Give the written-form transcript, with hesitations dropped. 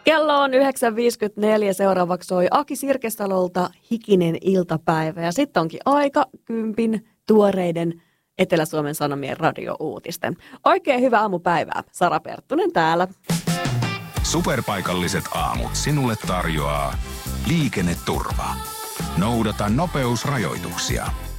Kello on 9.54. Seuraavaksi soi Aki Sirkesalolta Hikinen iltapäivä. Ja sitten onkin aika kympin tuoreiden Etelä-Suomen Sanomien radio-uutisten. Oikein hyvää aamupäivää. Sara Perttunen täällä. Superpaikalliset aamut sinulle tarjoaa Liikenneturva. Noudata nopeusrajoituksia.